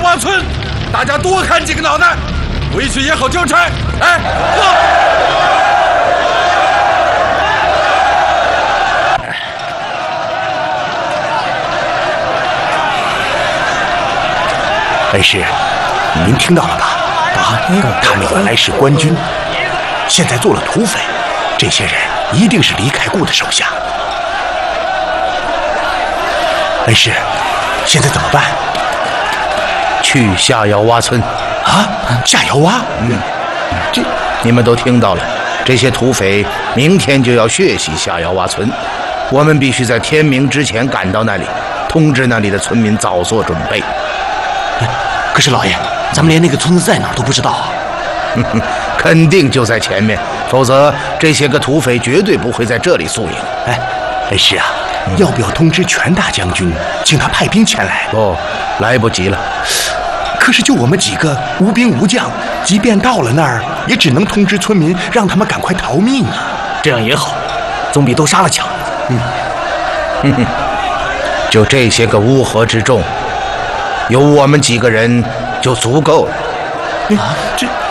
洼村，大家多看几个脑袋，回去也好交差。哎，走。 恩师，您听到了吧？他们原来是官军，现在做了土匪。这些人一定是李凯固的手下。恩师，现在怎么办？ 去下窑洼村。 啊，下窑洼？ 这你们都听到了，这些土匪明天就要血洗下窑洼村，我们必须在天明之前赶到那里，通知那里的村民早做准备。 可是老爷，咱们连那个村子在哪儿都不知道啊！ 肯定就在前面，否则这些个土匪绝对不会在这里宿营。 哎，恩师啊，要不要通知全大将军，请他派兵前来？ 不，来不及了。 可是就我们几个无兵无将，即便到了那儿，也只能通知村民，让他们赶快逃命啊！ 这样也好，总比都杀了强。 就这些个乌合之众，有我们几个人就足够了。 啊，